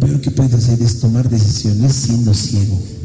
peor que puedes hacer es tomar decisiones siendo ciego.